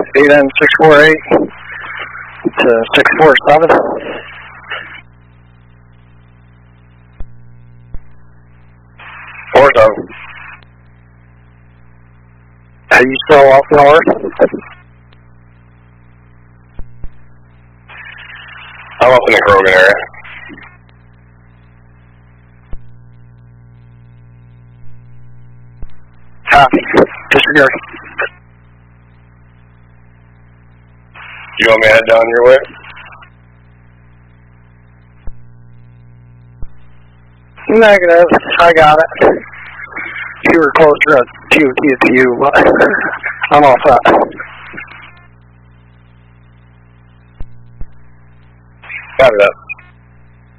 8N648 to 647. Are you still up north? I'm up in the Grogan area. Copy. Disregard. You want me to head down your way? Negative. I got it. You were closer at to you, but I'm all set. Copy that.